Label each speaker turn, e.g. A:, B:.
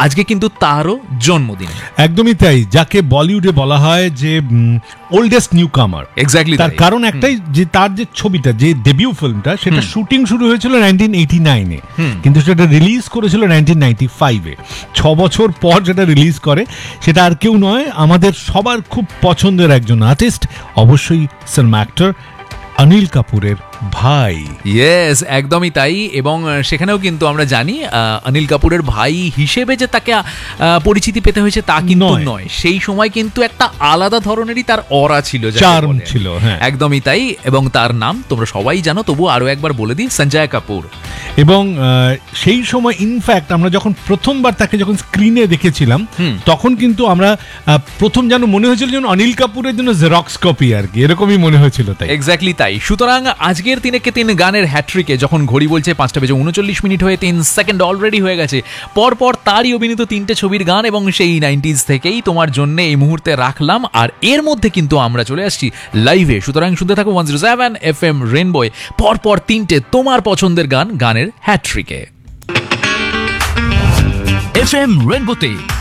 A: আজকে কিন্তু তারও জন্মদিন।
B: একদমই তাই, যাকে বলিউডে বলা হয় যে ওল্ডেস্ট নিউ কামার।
A: এক্স্যাক্টলি,
B: তার কারণ একটাই, যে তার যে ছবিটা, যে ডেবিউ ফিল্মটা, সেটা শুটিং শুরু হয়েছিল 1989-এ, কিন্তু সেটা রিলিজ করেছিল 1995-এ। 6 বছর পর যেটা রিলিজ করে, সেটা আর কেউ নয়, আমাদের সবার খুব পছন্দের একজন আর্টিস্ট, অবশ্যই সিনেমা অ্যাক্টর অনিল কাপুরের ভাই।
A: ইয়েস, একদমই তাই। এবং সেখানেও কিন্তু আমরা জানি অনিল কাপুরের ভাই হিসেবে যে তাকে পরিচিতি পেতে হয়েছে তা কিন্তু নয়। সেই সময় কিন্তু একটা আলাদা ধরনেরই তার অরা ছিল,
B: চার্ম ছিল। হ্যাঁ,
A: একদমই তাই। এবং তার নাম তোমরা সবাই জানো, তবু আরো একবার বলে দিই, সঞ্জয় কাপুর।
B: এবং সেই সময় ইনফ্যাক্ট আমরা যখন প্রথমবার তাকে যখন স্ক্রিনে দেখেছিলাম, তখন কিন্তু আমরা প্রথম যেন মনে হয়েছিল যেন অনিল কাপুরের জন্য জেরক্স কপি আর কি, এরকমই মনে হয়েছিল। তাই
A: এক্স্যাক্টলি তাই। সুতরাং আজকের 3-3 গানের হ্যাট্রিকে যখন ঘড়ি বলছে 5:39 হয়ে 3 সেকেন্ড অলরেডি হয়ে গেছে, পরপর তারই অভিনীত 3টে ছবির গান, এবং সেই 90s থেকেই তোমার জন্য এই মুহূর্তে রাখলাম। আর এর মধ্যে কিন্তু আমরা চলে আসছি লাইভে। সুতরাং শুনতে থাকো 107 FM রেনবো, পরপর 3টে তোমার পছন্দের গান, গানের হ্যাট্রিকে।
C: FM রেনবোতে